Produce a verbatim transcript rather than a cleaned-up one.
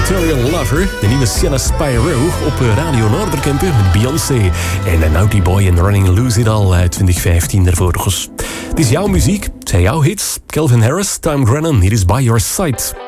Material Lover, de nieuwe Sienna Spyro op Radio Noorderkempen met Beyoncé. En de Naughty Boy en Running Lose It All uit twintig vijftien daarvoor. Het is jouw muziek, het zijn jouw hits. Calvin Harris, Tom Grennan, hier is By Your Side.